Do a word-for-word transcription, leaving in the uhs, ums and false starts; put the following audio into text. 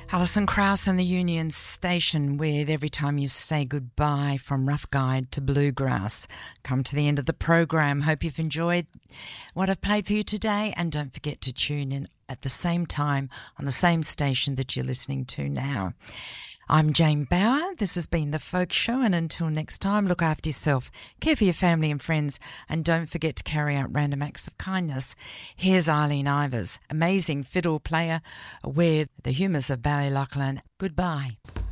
Alison Krauss and the Union Station with Every Time You Say Goodbye from Rough Guide to Bluegrass. Come to the end of the program. Hope you've enjoyed what I've played for you today, and don't forget to tune in at the same time on the same station that you're listening to now. I'm Jane Bauer. This has been The Folk Show, and until next time, look after yourself, care for your family and friends, and don't forget to carry out random acts of kindness. Here's Eileen Ivers, amazing fiddle player with the humours of Ballylachlan. Goodbye.